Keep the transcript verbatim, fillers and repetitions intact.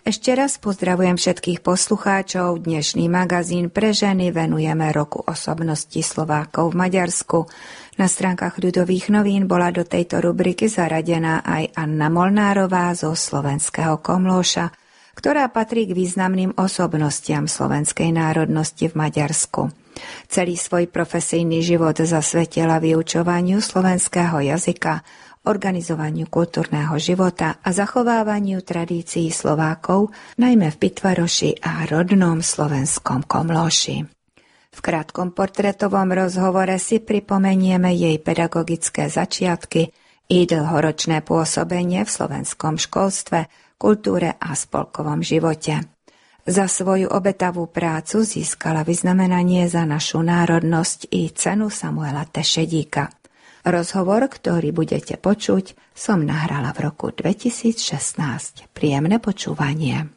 Ešte raz pozdravujem všetkých poslucháčov. Dnešný magazín pre ženy venujeme roku osobnosti Slovákov v Maďarsku. Na stránkach Ľudových novín bola do tejto rubriky zaradená aj Anna Molnárová zo slovenského Komlóša, ktorá patrí k významným osobnostiam slovenskej národnosti v Maďarsku. Celý svoj profesijný život zasvetila vyučovaniu slovenského jazyka, organizovaniu kultúrneho života a zachovávaniu tradícií Slovákov, najmä v Pitvaroši a rodnom slovenskom Komlóši. V krátkom portrétovom rozhovore si pripomenieme jej pedagogické začiatky i dlhoročné pôsobenie v slovenskom školstve, kultúre a spolkovom živote. Za svoju obetavú prácu získala vyznamenanie za našu národnosť i cenu Samuela Tešedíka. Rozhovor, ktorý budete počuť, som nahrala v roku dvetisícšestnásť. Príjemné počúvanie.